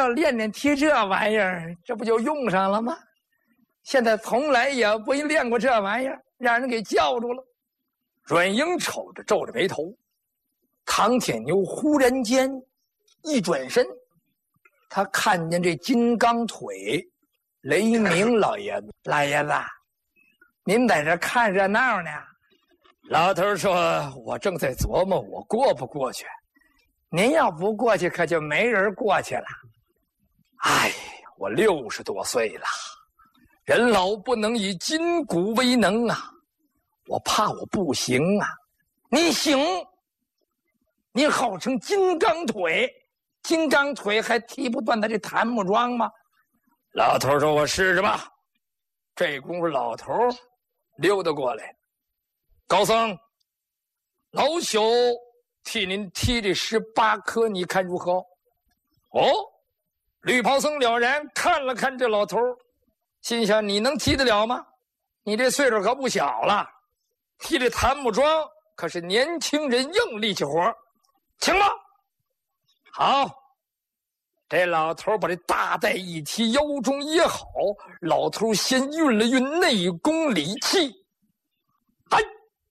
练练踢这玩意儿，这不就用上了吗？现在从来也不练过这玩意儿，让人给叫住了。阮英瞅着，皱着眉头。唐铁牛忽然间一转身，他看见这金刚腿雷鸣老爷子，老爷子，您在这看热闹呢？老头说：“我正在琢磨我过不过去。您要不过去，可就没人过去了。哎，我60多岁了，人老不能以筋骨为能啊！我怕我不行啊！你行，你号称金刚腿，金刚腿还踢不断他这檀木桩吗？”老头说：“我试试吧。”这功夫，老头溜达过来。高僧，老朽替您踢这18颗，你看如何？哦，绿袍僧了然看了看这老头，心想：你能踢得了吗？你这岁数可不小了，踢这檀木桩可是年轻人硬力气活，行吗？好，这老头把这大带一提，腰中也好，老头先运了运内功理气，哎。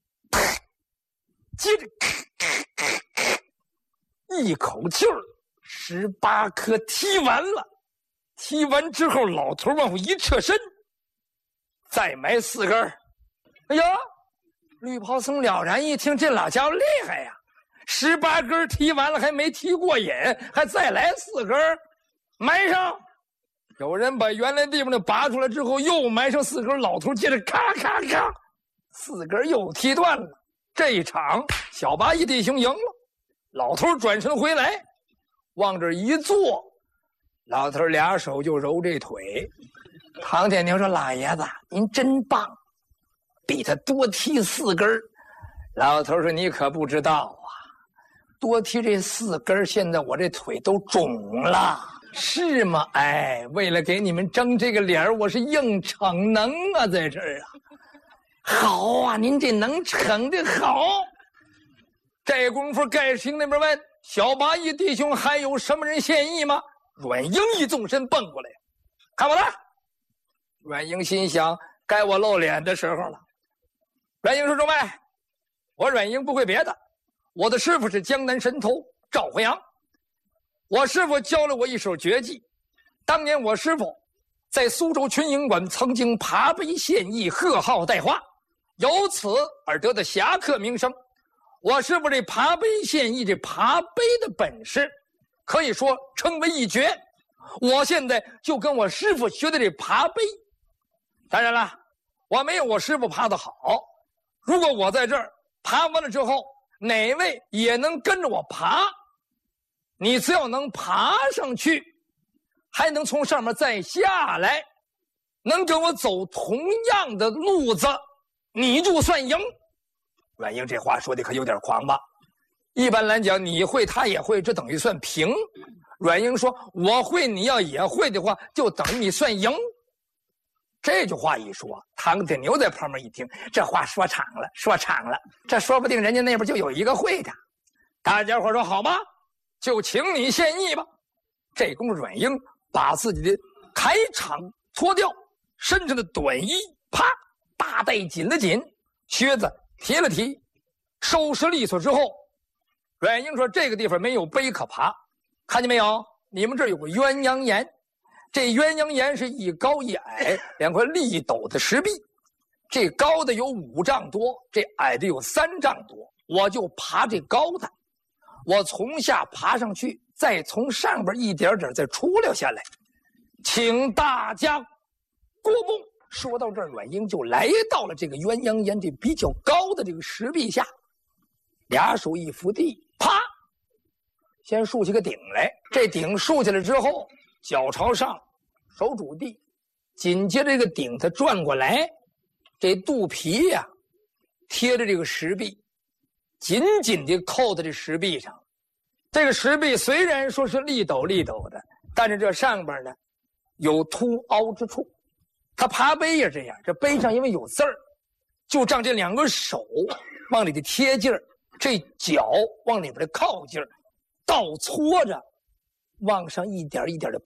接着一口气儿，18颗踢完了。踢完之后，老头往后一侧身，再埋4根。哎呀，绿袍僧了然一听，这老家伙厉害呀！18根踢完了还没踢过瘾，还再来4根，埋上。有人把原来地方的拔出来之后，又埋上4根。老头接着咔咔咔，4根又踢断了。这一场，小八一弟兄赢了。老头转身回来，往这一坐，老头俩手就揉这腿。唐铁牛说：“老爷子，您真棒，比他多踢4根。”老头说：“你可不知道啊，多踢这4根，现在我这腿都肿了。”是吗？哎，为了给你们争这个脸，我是硬逞能啊，在这儿啊。好啊，您这能逞的好。这功夫，盖世那边问小八一弟兄还有什么人献艺吗？阮英一纵身蹦过来，看我的。阮英心想，该我露脸的时候了。阮英说：“众位，我阮英不会别的，我的师傅是江南神偷赵回阳，我师傅教了我一手绝技。当年我师傅在苏州群英馆曾经爬碑献艺，贺号带花，由此而得的侠客名声。我师傅这爬碑献艺，这爬碑的本事可以说称为一绝。我现在就跟我师傅学的这爬碑。当然了，我没有我师傅爬得好。如果我在这儿爬完了之后，哪位也能跟着我爬，你只要能爬上去，还能从上面再下来，能跟我走同样的路子，你就算赢。”阮英这话说的可有点狂吧？一般来讲，你会他也会，这等于算平。阮英说：“我会，你要也会的话，就等于你算赢。”这句话一说，唐铁牛在旁边一听，这话说场了，说场了，这说不定人家那边就有一个会的。大家伙说好吧，就请你献艺吧。这功夫，阮英把自己的铠氅脱掉，身上的短衣啪大带紧了紧，靴子提了提，收拾利索之后，阮英说：“这个地方没有碑可爬，看见没有？你们这儿有个鸳鸯岩，这鸳鸯岩是一高一矮2块立斗的石壁，这高的有5丈多，这矮的有3丈多。我就爬这高的，我从下爬上去，再从上边一点点再出溜下来，请大家过目。”说到这儿，阮英就来到了这个鸳鸯岩这比较高的这个石壁下，俩手一扶地，啪，先竖起个顶来。这顶竖起来之后，脚朝上，手拄地，紧接着这个顶它转过来，这肚皮呀贴着这个石壁，紧紧地扣在这石壁上。这个石壁虽然说是立斗立斗的，但是这上边呢有凸凹之处。他爬碑也这样，这碑上因为有字儿，就让这2个手往里的贴劲儿，这脚往里边的靠劲儿，倒搓着，往上一点一点的